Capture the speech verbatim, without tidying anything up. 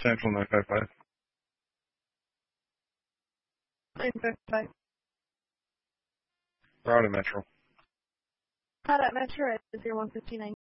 Central nine five five. nine five five. We're out of Metro. Out at Metro at zero one fifty-nine.